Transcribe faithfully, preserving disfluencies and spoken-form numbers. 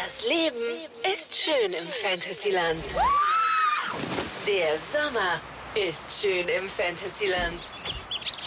Das Leben ist schön im Fantasyland. Der Sommer ist schön im Fantasyland.